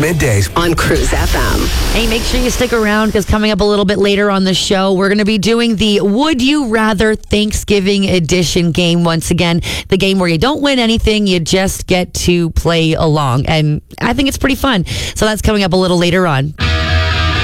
middays on Cruise FM. Hey, make sure you stick around because coming up a little bit later on the show, we're going to be doing the Would You Rather Thanksgiving Edition game once again. The game where you don't win anything, you just get to play along. And I think it's pretty fun. So that's coming up a little later on.